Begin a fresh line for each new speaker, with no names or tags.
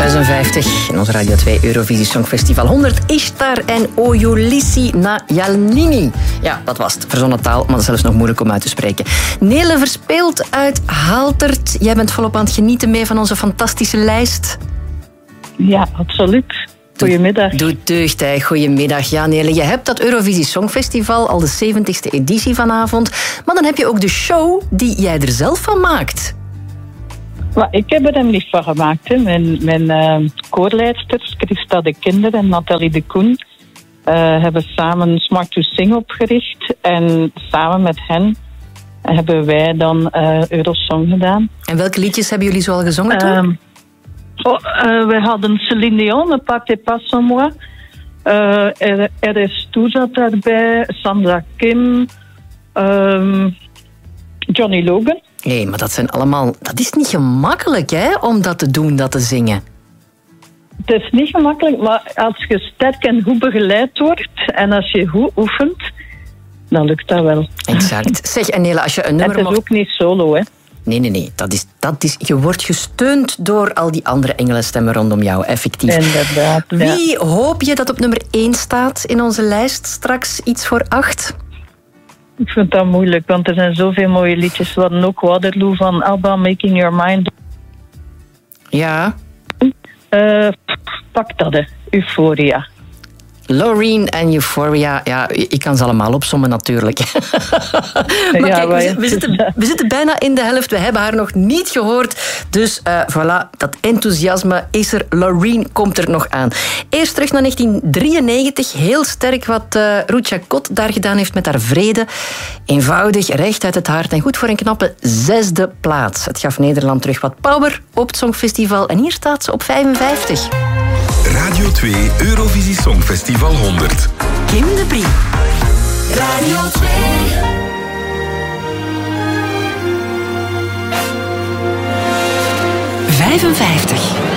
56 in ons Radio 2 Eurovisie Songfestival 100. Ishtar en Oyulissi Najalnini. Ja, dat was het. Verzonnen taal, maar dat is zelfs nog moeilijk om uit te spreken. Nele Verspeeld uit Haaltert. Jij bent volop aan het genieten mee van onze fantastische lijst.
Ja, absoluut. Goedemiddag.
Doe deugd, hè. Goedemiddag. Ja, Nele, je hebt dat Eurovisie Songfestival, al de 70ste editie vanavond. Maar dan heb je ook de show die jij er zelf van maakt.
Maar ik heb er een licht van gemaakt. Hè. Mijn koorleidsters, Christa de Kinder en Nathalie de Koen, hebben samen Smart to Sing opgericht. En samen met hen hebben wij dan Eurosong gedaan.
En welke liedjes hebben jullie zoal gezongen toen?
We hadden Céline Dion, Ne partez pas sans moi. RS2 zat daarbij, Sandra Kim, Johnny Logan.
Nee, maar dat zijn allemaal... Dat is niet gemakkelijk, hè, om dat te doen, dat te zingen.
Het is niet gemakkelijk, maar als je sterk en goed begeleid wordt en als je goed oefent, dan lukt dat wel.
Exact. Zeg, en Nele, als je een nummer...
Het is ook niet solo, hè.
Nee. Dat is, je wordt gesteund door al die andere engelenstemmen rondom jou, effectief.
Inderdaad.
Wie hoop je dat op nummer 1 staat in onze lijst straks? Iets voor 8?
Ik vind dat moeilijk, want er zijn zoveel mooie liedjes. We hadden ook Waterloo van ABBA, Making Your Mind.
Ja.
Pak dat, hè. Euphoria.
Loreen en Euphoria, ja, ik kan ze allemaal opsommen natuurlijk. Maar
ja,
kijk, we zitten bijna in de helft. We hebben haar nog niet gehoord. Dus voilà, dat enthousiasme is er. Loreen komt er nog aan. Eerst terug naar 1993. Heel sterk wat Rucha Kot daar gedaan heeft met haar Vrede. Eenvoudig, recht uit het hart en goed voor een knappe 6e plaats. Het gaf Nederland terug wat power op het Songfestival. En hier staat ze op 55.
Radio 2 Eurovisie Songfestival 100.
Kim de Brie.
Radio 2.
55.